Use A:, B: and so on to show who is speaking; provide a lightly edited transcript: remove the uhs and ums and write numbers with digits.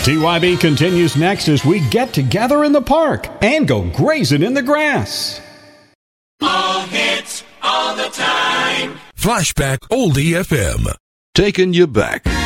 A: TYB continues next as we get together in the park and go grazing in the grass.
B: All hits, all the time.
C: Flashback Oldie FM.
D: Taking you back.